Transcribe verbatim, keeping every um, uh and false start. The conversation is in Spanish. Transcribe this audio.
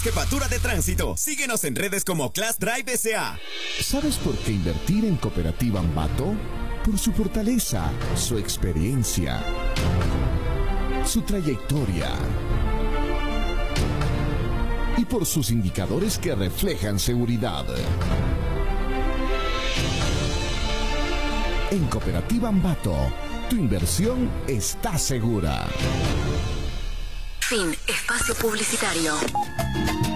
Jefatura de Tránsito. Síguenos en redes como Class Drive S A. ¿Sabes por qué invertir en Cooperativa Ambato? Por su fortaleza, su experiencia, su trayectoria y por sus indicadores que reflejan seguridad. En Cooperativa Ambato, tu inversión está segura. Fin. Espacio publicitario.